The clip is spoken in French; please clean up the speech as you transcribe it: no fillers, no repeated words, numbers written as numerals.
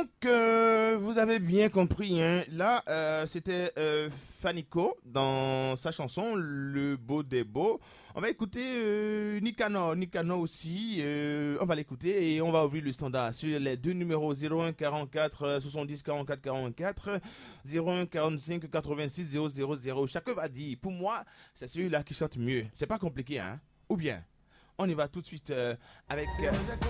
Donc, vous avez bien compris, hein. Là, c'était Fanico dans sa chanson Le Beau des Beaux. On va écouter Nicanor aussi. On va l'écouter et on va ouvrir le standard sur les deux numéros 01 44 70 44 44 01 45 86 000. Chacun va dire, pour moi, c'est celui-là qui chante mieux. C'est pas compliqué, hein. Ou bien, on y va tout de suite avec